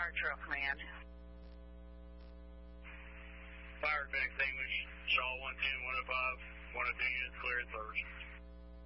fire truck man. Fire extinguished, Shaw 110, 105, 102 units cleared first.